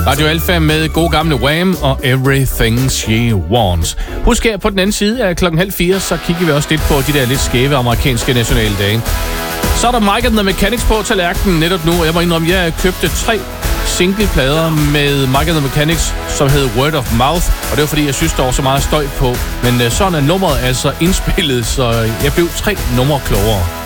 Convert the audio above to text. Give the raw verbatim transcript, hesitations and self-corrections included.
Radio Alfa med gode gamle Wham og Everything She Wants. Husk her på den anden side af klokken halv fire, så kigger vi også lidt på de der lidt skæve amerikanske nationale dage. Så er der Mike and the Mechanics på tallerkenen netop nu, og jeg må indrømme, at jeg købte tre singleplader med Mike and the Mechanics, som hed Word of Mouth, og det var fordi, jeg synes, der var så meget støj på. Men sådan er nummeret altså indspillet, så jeg blev tre numre klogere.